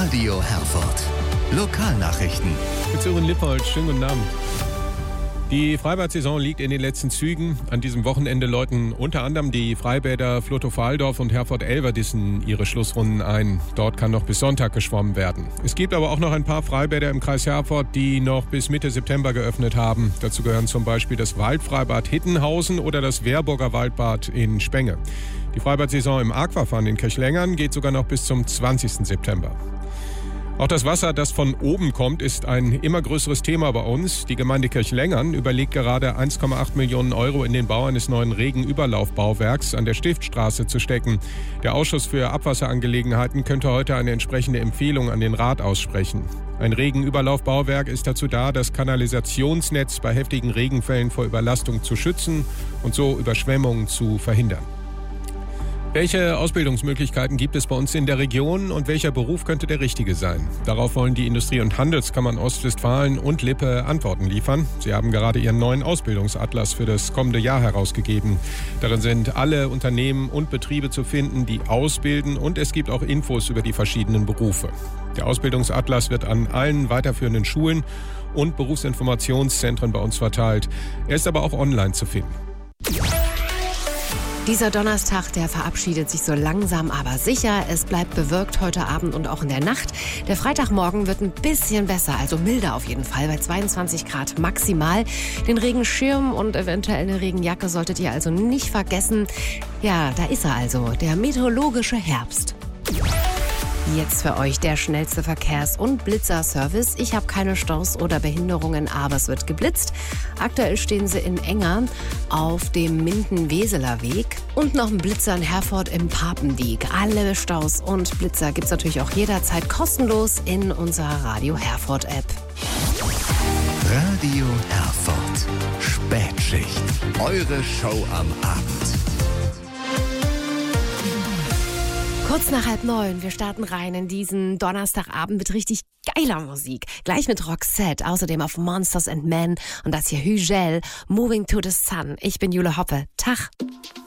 Radio Herford. Lokalnachrichten. Mit Sören Lippold, schönen guten Abend. Die Freibad-Saison liegt in den letzten Zügen. An diesem Wochenende läuten unter anderem die Freibäder Flotow-Walldorf und Herford-Elverdissen ihre Schlussrunden ein. Dort kann noch bis Sonntag geschwommen werden. Es gibt aber auch noch ein paar Freibäder im Kreis Herford, die noch bis Mitte September geöffnet haben. Dazu gehören zum Beispiel das Waldfreibad Hittenhausen oder das Wehrburger Waldbad in Spenge. Die Freibad-Saison im Aquafun in Kirchlengern geht sogar noch bis zum 20. September. Auch das Wasser, das von oben kommt, ist ein immer größeres Thema bei uns. Die Gemeinde Kirchlengern überlegt gerade 1,8 Millionen Euro in den Bau eines neuen Regenüberlaufbauwerks an der Stiftstraße zu stecken. Der Ausschuss für Abwasserangelegenheiten könnte heute eine entsprechende Empfehlung an den Rat aussprechen. Ein Regenüberlaufbauwerk ist dazu da, das Kanalisationsnetz bei heftigen Regenfällen vor Überlastung zu schützen und so Überschwemmungen zu verhindern. Welche Ausbildungsmöglichkeiten gibt es bei uns in der Region und welcher Beruf könnte der richtige sein? Darauf wollen die Industrie- und Handelskammern Ostwestfalen und Lippe Antworten liefern. Sie haben gerade ihren neuen Ausbildungsatlas für das kommende Jahr herausgegeben. Darin sind alle Unternehmen und Betriebe zu finden, die ausbilden, und es gibt auch Infos über die verschiedenen Berufe. Der Ausbildungsatlas wird an allen weiterführenden Schulen und Berufsinformationszentren bei uns verteilt. Er ist aber auch online zu finden. Dieser Donnerstag, der verabschiedet sich so langsam, aber sicher. Es bleibt bewölkt heute Abend und auch in der Nacht. Der Freitagmorgen wird ein bisschen besser, also milder auf jeden Fall, bei 22 Grad maximal. Den Regenschirm und eventuell eine Regenjacke solltet ihr also nicht vergessen. Ja, da ist er also, der meteorologische Herbst. Jetzt für euch der schnellste Verkehrs- und Blitzerservice. Ich habe keine Staus oder Behinderungen, aber es wird geblitzt. Aktuell stehen sie in Enger auf dem Minden-Weseler Weg. Und noch ein Blitzer in Herford im Papendiek. Alle Staus und Blitzer gibt's natürlich auch jederzeit kostenlos in unserer Radio Herford App. Radio Herford. Spätschicht. Eure Show am Abend. Kurz nach 8:30, wir starten rein in diesen Donnerstagabend mit richtig geiler Musik. Gleich mit Roxette, außerdem auf Monsters and Men und das hier Hügel, Moving to the Sun. Ich bin Jule Hoppe. Tag.